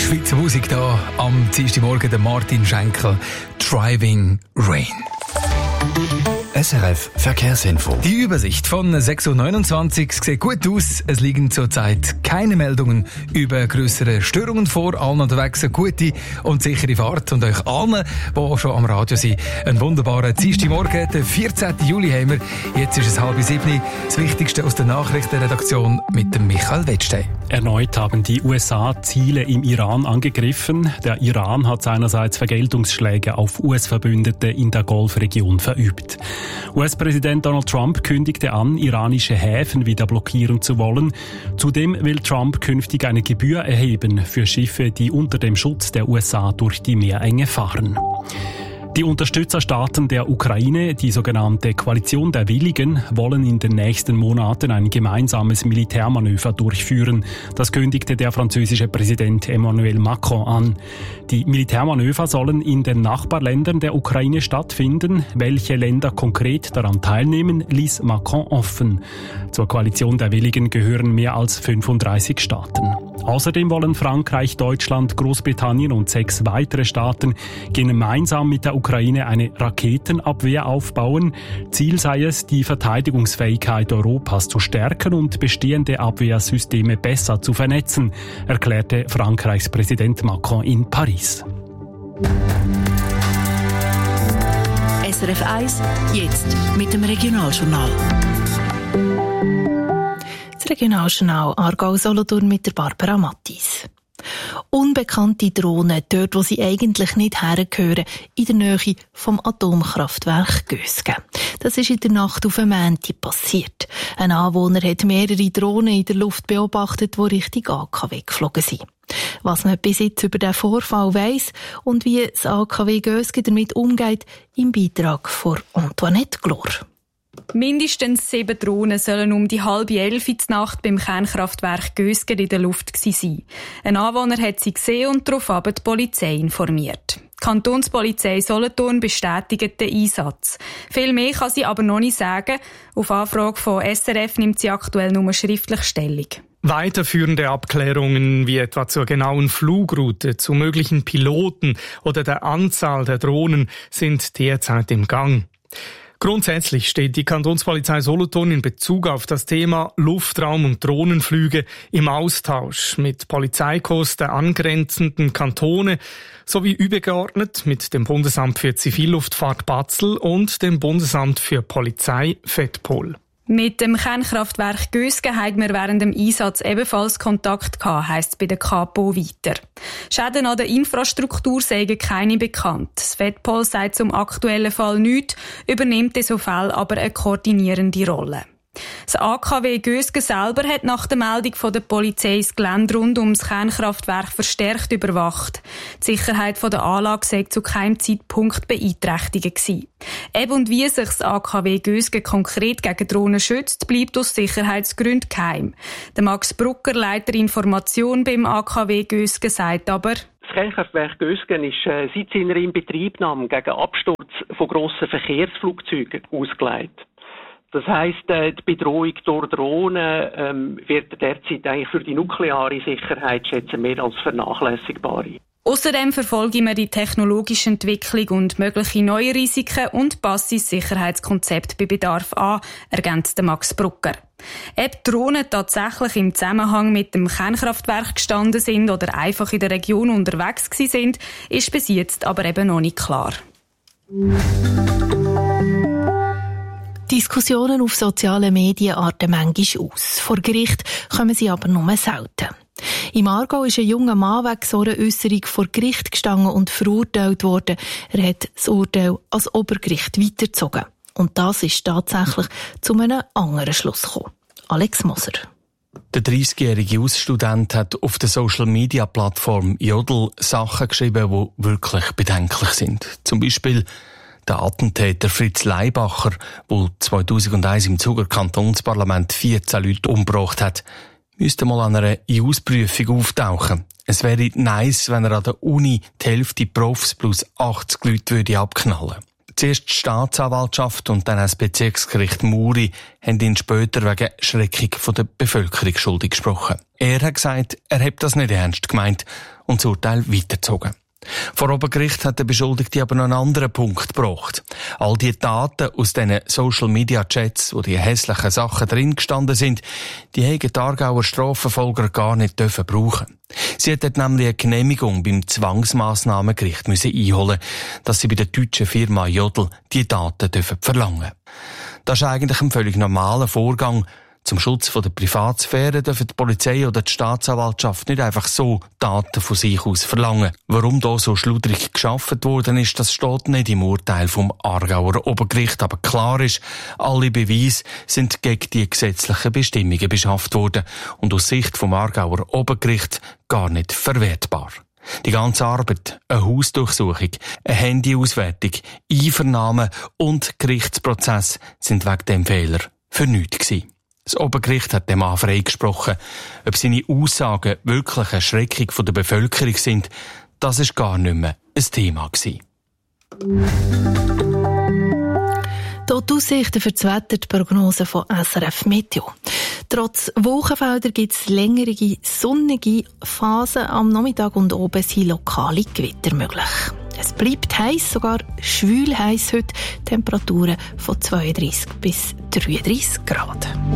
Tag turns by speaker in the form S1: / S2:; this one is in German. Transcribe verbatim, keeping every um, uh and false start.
S1: Schweizer Musik da am Dienstagmorgen, der Martin Schenkel, Driving Rain.
S2: S R F Verkehrsinfo.
S1: Die Übersicht von sechs Uhr neunundzwanzig sieht gut aus. Es liegen zurzeit keine Meldungen über grössere Störungen vor. Allen unterwegs eine gute und sichere Fahrt. Und euch allen, die schon am Radio sind, einen wunderbaren Dienstagmorgen. Den vierzehnten Juli haben wir. Jetzt ist es halb sieben. Das Wichtigste aus der Nachrichtenredaktion mit dem Michael Wettstein.
S3: Erneut haben die U S A Ziele im Iran angegriffen. Der Iran hat seinerseits Vergeltungsschläge auf U S-Verbündete in der Golfregion verübt. U S-Präsident Donald Trump kündigte an, iranische Häfen wieder blockieren zu wollen. Zudem will Trump künftig eine Gebühr erheben für Schiffe, die unter dem Schutz der U S A durch die Meerenge fahren. Die Unterstützerstaaten der Ukraine, die sogenannte Koalition der Willigen, wollen in den nächsten Monaten ein gemeinsames Militärmanöver durchführen. Das kündigte der französische Präsident Emmanuel Macron an. Die Militärmanöver sollen in den Nachbarländern der Ukraine stattfinden. Welche Länder konkret daran teilnehmen, ließ Macron offen. Zur Koalition der Willigen gehören mehr als fünfunddreißig Staaten. Außerdem wollen Frankreich, Deutschland, Großbritannien und sechs weitere Staaten gemeinsam mit der Ukraine eine Raketenabwehr aufbauen. Ziel sei es, die Verteidigungsfähigkeit Europas zu stärken und bestehende Abwehrsysteme besser zu vernetzen, erklärte Frankreichs Präsident Macron in Paris.
S4: S R F eins, jetzt mit dem Regionaljournal. Das Regionaljournal Aargau-Solothurn mit der Barbara Mattis. Unbekannte Drohnen, dort wo sie eigentlich nicht hergehören, in der Nähe vom Atomkraftwerk Gösgen. Das ist in der Nacht auf den Montag passiert. Ein Anwohner hat mehrere Drohnen in der Luft beobachtet, die Richtung A K W geflogen sind. Was man bis jetzt über den Vorfall weiss und wie das A K W Gösgen damit umgeht, im Beitrag von Antoinette Glor.
S5: Mindestens sieben Drohnen sollen um die halbe elf in der Nacht beim Kernkraftwerk Gösgen in der Luft gewesen sein. Ein Anwohner hat sie gesehen und daraufhin die Polizei informiert. Die Kantonspolizei Solothurn bestätigt den Einsatz. Viel mehr kann sie aber noch nicht sagen. Auf Anfrage von S R F nimmt sie aktuell nur schriftlich Stellung.
S6: Weiterführende Abklärungen wie etwa zur genauen Flugroute, zu möglichen Piloten oder der Anzahl der Drohnen sind derzeit im Gang. Grundsätzlich steht die Kantonspolizei Solothurn in Bezug auf das Thema Luftraum- und Drohnenflüge im Austausch mit Polizeikorps der angrenzenden Kantone sowie übergeordnet mit dem Bundesamt für Zivilluftfahrt Batzl und dem Bundesamt für Polizei Fettpol.
S5: Mit dem Kernkraftwerk Gösgen haben wir während dem Einsatz ebenfalls Kontakt gehabt, heisst es bei der Kapo weiter. Schäden an der Infrastruktur seien keine bekannt. Das Fettpol sagt zum aktuellen Fall nichts, übernimmt in so Fällen aber eine koordinierende Rolle. Das A K W Gösgen selber hat nach der Meldung von der Polizei das Gelände rund ums Kernkraftwerk verstärkt überwacht. Die Sicherheit der Anlage sei zu keinem Zeitpunkt beeinträchtigt gewesen. Eben und wie sich das A K W Gösgen konkret gegen Drohnen schützt, bleibt aus Sicherheitsgründen geheim. Der Max Brucker, Leiter Information beim A K W Gösgen, sagt aber:
S7: Das Kernkraftwerk Gösgen ist äh, seit seiner Inbetriebnahme gegen Absturz von grossen Verkehrsflugzeugen ausgelegt. Das heisst, äh, die Bedrohung durch Drohnen ähm, wird derzeit eigentlich für die nukleare Sicherheit schätzen mehr als vernachlässigbar.
S5: Außerdem verfolgen wir die technologische Entwicklung und mögliche neue Risiken und passen das Sicherheitskonzept bei Bedarf an, ergänzt Max Brucker. Ob Drohnen tatsächlich im Zusammenhang mit dem Kernkraftwerk gestanden sind oder einfach in der Region unterwegs gewesen sind, ist bis jetzt aber eben noch nicht klar.
S4: Diskussionen auf sozialen Medien arten manchmal aus. Vor Gericht kommen sie aber nur selten. Im Aargau ist ein junger Mann wegen so einer Äusserung vor Gericht gestanden und verurteilt worden. Er hat das Urteil als Obergericht weitergezogen. Und das ist tatsächlich zu einem anderen Schluss gekommen. Alex Moser.
S2: Der dreißigjährige Ausstudent hat auf der Social-Media-Plattform Jodel Sachen geschrieben, die wirklich bedenklich sind. Zum Beispiel der Attentäter Fritz Leibacher, der zweitausendeins im Zuger Kantonsparlament vierzehn Leute umgebracht hat, müsste mal an einer I U S-Prüfung auftauchen. Es wäre nice, wenn er an der Uni die Hälfte Profs plus achtzig Leute würde abknallen. Zuerst die Staatsanwaltschaft und dann das Bezirksgericht Muri haben ihn später wegen Schreckung von der Bevölkerung schuldig gesprochen. Er hat gesagt, er habe das nicht ernst gemeint und das Urteil weitergezogen. Vor Obergericht hat der Beschuldigte aber noch einen anderen Punkt gebracht. All die Daten aus diesen Social-Media-Chats, wo die hässlichen Sachen drin gestanden sind, die haben die Aargauer Strafverfolger gar nicht dürfen brauchen. Sie hätten nämlich eine Genehmigung beim Zwangsmassnahmengericht müssen einholen, dass sie bei der deutschen Firma Jodl die Daten dürfen verlangen. Das ist eigentlich ein völlig normaler Vorgang. Zum Schutz der Privatsphäre dürfen die Polizei oder die Staatsanwaltschaft nicht einfach so Daten von sich aus verlangen. Warum da so schludrig geschaffen worden ist, das steht nicht im Urteil vom Aargauer Obergericht. Aber klar ist, alle Beweise sind gegen die gesetzlichen Bestimmungen beschafft worden und aus Sicht vom Aargauer Obergericht gar nicht verwertbar. Die ganze Arbeit, eine Hausdurchsuchung, eine Handyauswertung, Einvernahmen und Gerichtsprozess sind wegen dem Fehler für nichts gewesen. Das Obergericht hat dem Mann freigesprochen. Ob seine Aussagen wirklich eine Schreckung von der Bevölkerung sind, das ist gar nicht mehr ein Thema gewesen.
S4: Hier die Aussichten für das Wetter, die Prognose von S R F Meteo. Trotz Wolkenfelder gibt es längere, sonnige Phasen. Am Nachmittag und oben sind lokale Gewitter möglich. Es bleibt heiß, sogar schwül heiß heute. Temperaturen von zweiunddreissig bis dreiunddreissig Grad.